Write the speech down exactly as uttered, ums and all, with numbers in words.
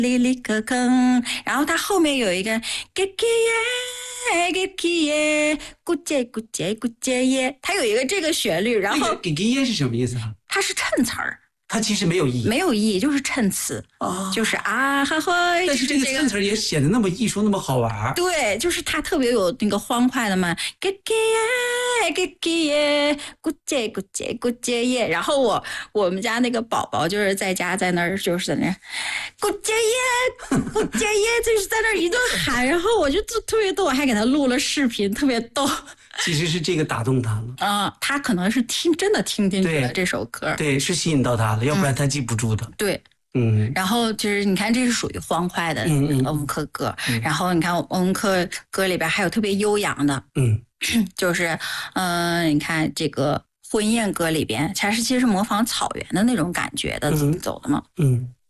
里里个坑，然后它后面有一个给给耶给给耶，咕姐咕姐咕姐耶，它有一个这个旋律，然后给给耶是什么意思啊？ 它是衬词儿。 它其实没有意义， 没有意义，就是衬词，哦、就是啊哈呵。 但是这个衬词也显得那么艺术，那么好玩。 对，就是它特别有那个欢快的嘛，给给耶，给给耶，咕姐咕姐咕姐耶。然后我我们家那个宝宝就是在家在那儿就是在那儿咕姐耶，咕姐耶，就是在那儿一顿喊，然后我就特别逗，我还给他录了视频，特别逗。 其实是这个打动他了啊、呃，他可能是听真的听进去了这首歌， 对，是吸引到他了，要不然他记不住的。 嗯、对， 嗯。 然后就是你看，这是属于欢快的欧文克歌， 嗯嗯、 然后你看欧文克歌里边还有特别悠扬的， 嗯， 就是嗯、呃，你看这个婚宴歌里边，它是其实是模仿草原的那种感觉的、嗯、走的嘛， 嗯。